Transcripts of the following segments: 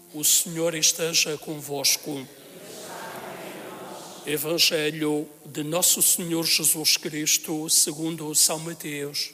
O Senhor esteja convosco. Evangelho de Nosso Senhor Jesus Cristo, segundo São Mateus.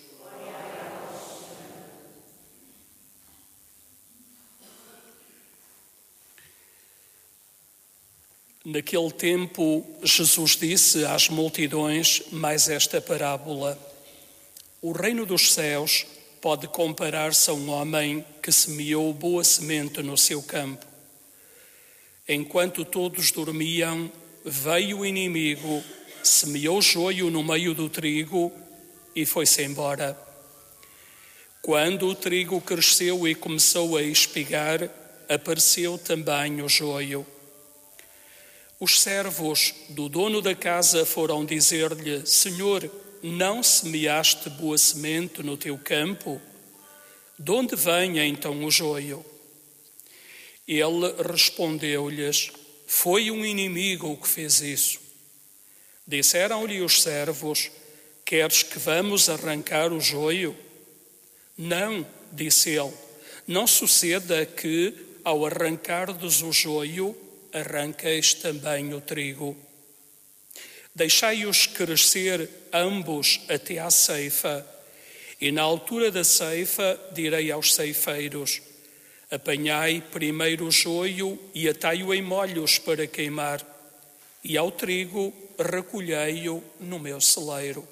Naquele tempo, Jesus disse às multidões mais esta parábola: O reino dos céus pode comparar-se a um homem que semeou boa semente no seu campo. Enquanto todos dormiam, veio o inimigo, semeou joio no meio do trigo e foi-se embora. Quando o trigo cresceu e começou a espigar, apareceu também o joio. Os servos do dono da casa foram dizer-lhe: Senhor, não semeaste boa semente no teu campo? De onde vem então o joio? Ele respondeu-lhes: Foi um inimigo que fez isso. Disseram-lhe os servos: Queres que vamos arrancar o joio? Não, disse ele, não suceda que, ao arrancardes o joio, arranqueis também o trigo. Deixai-os crescer ambos até à ceifa, e na altura da ceifa direi aos ceifeiros: Apanhai primeiro o joio e atai-o em molhos para queimar, e ao trigo recolhei-o no meu celeiro.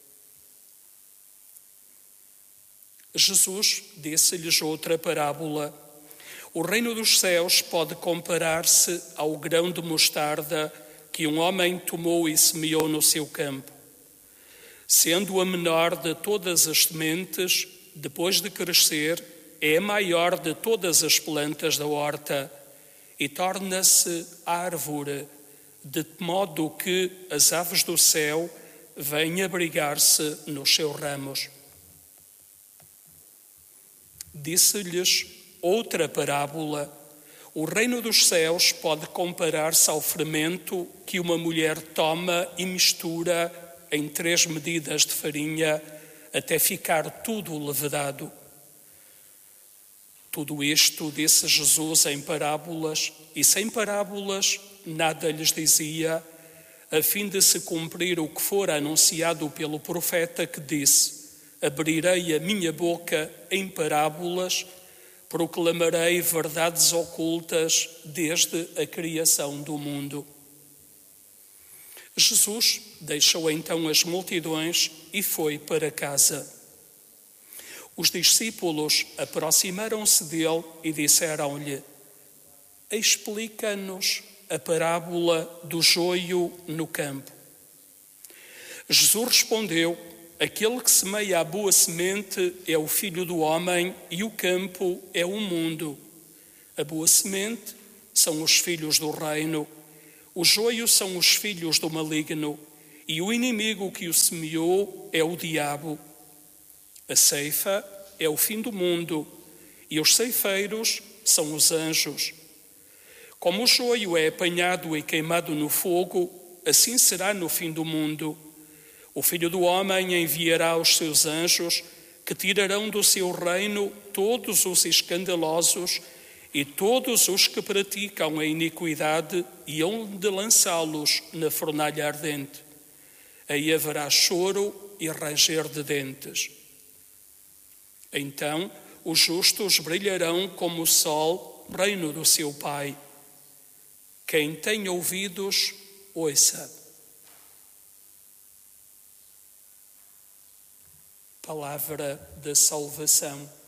Jesus disse-lhes outra parábola: O reino dos céus pode comparar-se ao grão de mostarda que um homem tomou e semeou no seu campo. Sendo a menor de todas as sementes, depois de crescer, é a maior de todas as plantas da horta e torna-se árvore, de modo que as aves do céu vêm abrigar-se nos seus ramos. Disse-lhes outra parábola: O reino dos céus pode comparar-se ao fermento que uma mulher toma e mistura em 3 medidas de farinha até ficar tudo levedado. Tudo isto disse Jesus em parábolas, e sem parábolas nada lhes dizia, a fim de se cumprir o que fora anunciado pelo profeta que disse: Abrirei a minha boca em parábolas, proclamarei verdades ocultas desde a criação do mundo. Jesus deixou então as multidões e foi para casa. Os discípulos aproximaram-se dele e disseram-lhe: Explica-nos a parábola do joio no campo. Jesus respondeu: Aquele que semeia a boa semente é o Filho do Homem e o campo é o mundo. A boa semente são os filhos do reino, o joio são os filhos do maligno, e o inimigo que o semeou é o diabo. A ceifa é o fim do mundo, e os ceifeiros são os anjos. Como o joio é apanhado e queimado no fogo, assim será no fim do mundo. O Filho do Homem enviará os seus anjos, que tirarão do seu reino todos os escandalosos e todos os que praticam a iniquidade, e hão de lançá-los na fornalha ardente. Aí haverá choro e ranger de dentes. Então os justos brilharão como o sol no reino do seu Pai. Quem tem ouvidos, ouça. Palavra da salvação.